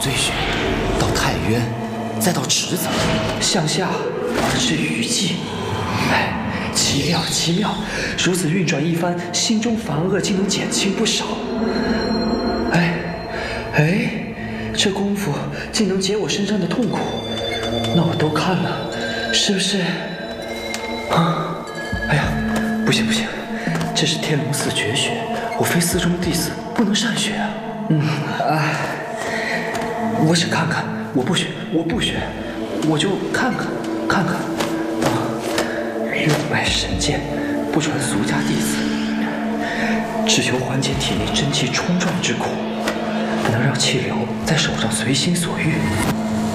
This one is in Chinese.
对穴，到太渊，再到池子，向下而至鱼际。哎，奇妙奇妙！如此运转一番，心中烦恶竟能减轻不少。哎，这功夫竟能解我身上的痛苦，那我都看了，是不是？啊！哎呀，不行，这是天龙寺绝学，我非寺中弟子，不能擅学啊。我想看看，我不学，我就看看。啊，六脉神剑，不传俗家弟子，只求缓解体内真气冲撞之苦，能让气流在手上随心所欲。